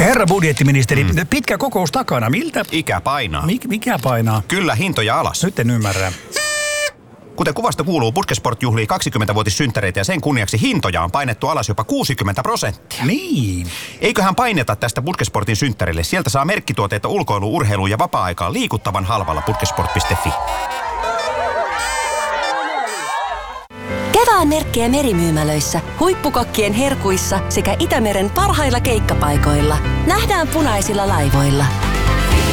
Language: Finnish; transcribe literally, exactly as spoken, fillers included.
Herra budjettiministeri, mm. pitkä kokous takana. Miltä? Ikä painaa. Mik, mikä painaa? Kyllä, hintoja alas. Nyt en ymmärrä. Kuten kuvasta kuuluu, Putkesport juhlii kaksikymmentävuotissynttäreitä ja sen kunniaksi hintoja on painettu alas jopa kuusikymmentä prosenttia. Niin. Eiköhän paineta tästä Putkesportin synttärille. Sieltä saa merkkituotteita ulkoilu, urheilu ja vapaa-aikaan liikuttavan halvalla putkesport piste fi. Kevään merkkejä merimyymälöissä, huippukokkien herkuissa sekä Itämeren parhailla keikkapaikoilla. Nähdään punaisilla laivoilla.